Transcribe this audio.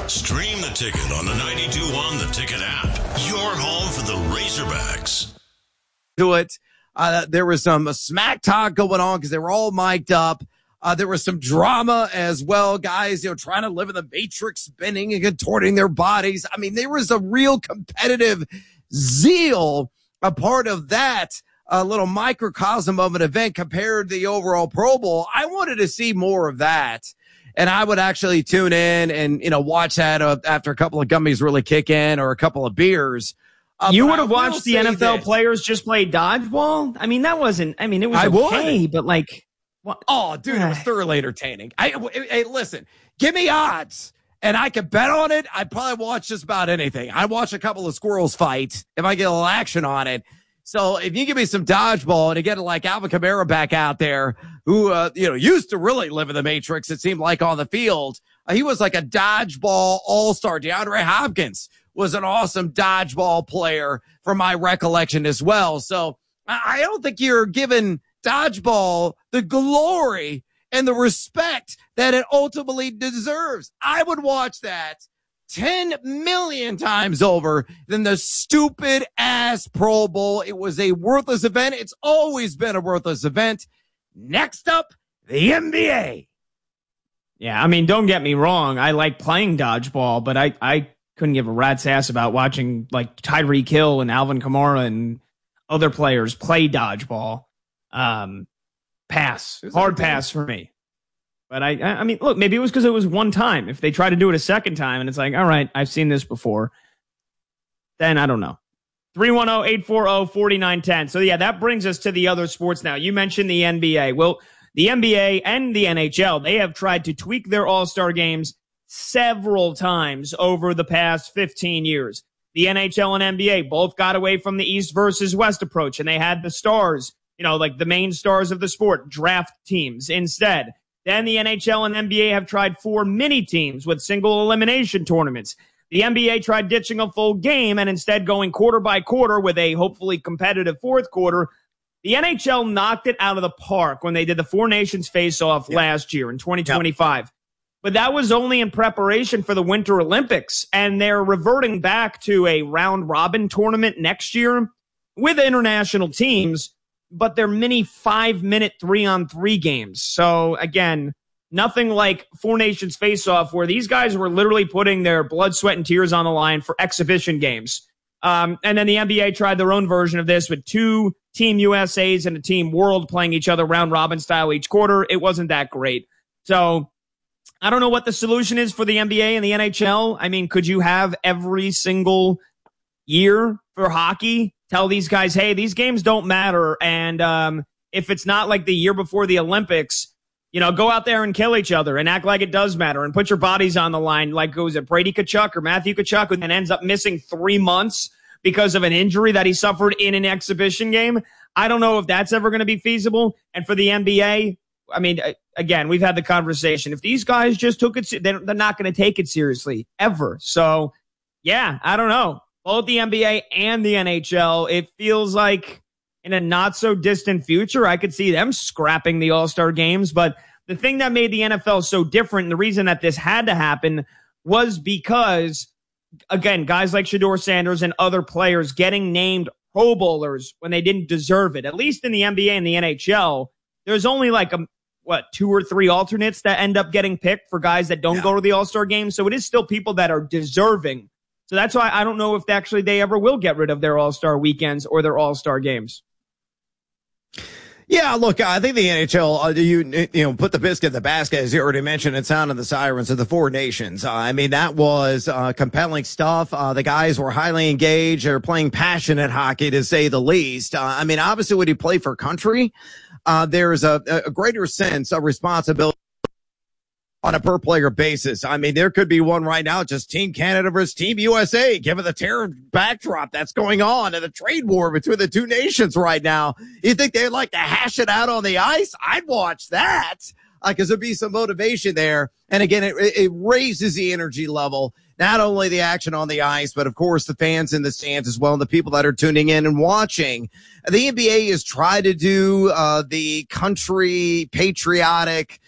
Stream the Ticket on the 92.1 The Ticket app. Your home for the Razorbacks. Do it. There was some smack talk going on because they were all mic'd up. There was some drama as well. Guys, trying to live in the matrix, spinning and contorting their bodies. I mean, there was a real competitive zeal, a part of that little microcosm of an event compared to the overall Pro Bowl. I wanted to see more of that. And I would actually tune in and, watch that after a couple of gummies really kick in or a couple of beers. You would have watched the NFL players just play dodgeball? I mean, it was okay, but like, what? Oh, dude, it was thoroughly entertaining. Hey, listen, give me odds and I could bet on it. I'd probably watch just about anything. I'd watch a couple of squirrels fight if I get a little action on it. So if you give me some dodgeball and to get like Alvin Kamara back out there, who, used to really live in the matrix, it seemed like on the field, he was like a dodgeball all-star. DeAndre Hopkins was an awesome dodgeball player from my recollection as well. So I don't think you're giving dodgeball the glory and the respect that it ultimately deserves. I would watch that 10 million times over than the stupid ass Pro Bowl. It was a worthless event. It's always been a worthless event. Next up, the NBA. Yeah, I mean, don't get me wrong. I like playing dodgeball, but I couldn't give a rat's ass about watching like Tyreek Hill and Alvin Kamara and other players play dodgeball. Pass. Hard pass for me. But I mean, look, maybe it was because it was one time. If they try to do it a second time and it's like, all right, I've seen this before, then I don't know. 310-840-4910. So, yeah, that brings us to the other sports now. You mentioned the NBA. Well, the NBA and the NHL, they have tried to tweak their all-star games several times over the past 15 years. The NHL and NBA both got away from the East versus West approach, and they had the stars, like the main stars of the sport, draft teams instead. Then the NHL and NBA have tried 4 mini teams with single elimination tournaments. The NBA tried ditching a full game and instead going quarter by quarter with a hopefully competitive fourth quarter. The NHL knocked it out of the park when they did the Four Nations face-off last year in 2025. Yep. But that was only in preparation for the Winter Olympics, and they're reverting back to a round-robin tournament next year with international teams, but they're mini 5-minute 3-on-3 games. So, again, nothing like Four Nations face-off where these guys were literally putting their blood, sweat, and tears on the line for exhibition games. And then the NBA tried their own version of this with 2 Team USAs and a Team World playing each other round-robin style each quarter. It wasn't that great. So, I don't know what the solution is for the NBA and the NHL. I mean, could you have every single year for hockey tell these guys, hey, these games don't matter, and if it's not like the year before the Olympics, go out there and kill each other and act like it does matter and put your bodies on the line, like was it Brady Tkachuk or Matthew Tkachuk, who then ends up missing 3 months because of an injury that he suffered in an exhibition game. I don't know if that's ever going to be feasible. And for the NBA, I mean, again, we've had the conversation. If these guys just took it, they're not going to take it seriously ever. So, yeah, I don't know. Both the NBA and the NHL, it feels like in a not so distant future, I could see them scrapping the All-Star games. But the thing that made the NFL so different, and the reason that this had to happen, was because, again, guys like Shedeur Sanders and other players getting named Pro Bowlers when they didn't deserve it. At least in the NBA and the NHL, there's only like 2 or 3 alternates that end up getting picked for guys that don't go to the All-Star game. So it is still people that are deserving. So that's why I don't know if they ever will get rid of their All-Star weekends or their All-Star games. Yeah, look, I think the NHL, you put the biscuit in the basket, as you already mentioned, and sounded the sirens of the Four Nations. I mean, that was compelling stuff. The guys were highly engaged. They're playing passionate hockey, to say the least. I mean, obviously, when you play for country, there's a greater sense of responsibility on a per player basis. I mean, there could be one right now, just Team Canada versus Team USA, given the terror backdrop that's going on and the trade war between the two nations right now. You think they'd like to hash it out on the ice? I'd watch that because there'd be some motivation there. And again, it raises the energy level, not only the action on the ice, but of course the fans in the stands as well, and the people that are tuning in and watching. The NBA has tried to do the country patriotic